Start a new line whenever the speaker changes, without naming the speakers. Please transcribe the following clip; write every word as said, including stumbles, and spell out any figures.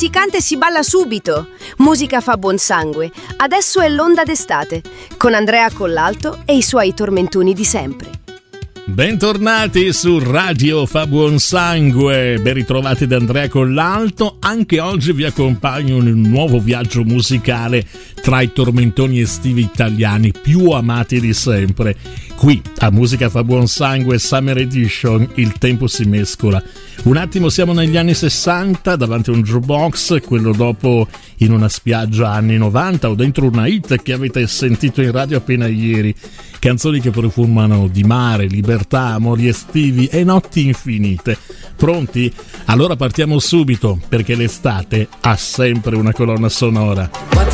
si canta e si balla subito. Musica fa buon sangue. Adesso è l'onda d'estate, con Andrea Collalto e i suoi tormentoni di sempre.
Bentornati su Radio Fa Buon Sangue, ben ritrovati da Andrea Collalto. Anche oggi vi accompagno in un nuovo viaggio musicale tra i tormentoni estivi italiani più amati di sempre. Qui a Musica Fa Buon Sangue Summer Edition il tempo si mescola. Un attimo siamo negli anni sessanta davanti a un jukebox, quello dopo in una spiaggia anni novanta o dentro una hit che avete sentito in radio appena ieri. Canzoni che profumano di mare, libertà, amori estivi e notti infinite. Pronti? Allora partiamo subito, perché l'estate ha sempre una colonna sonora.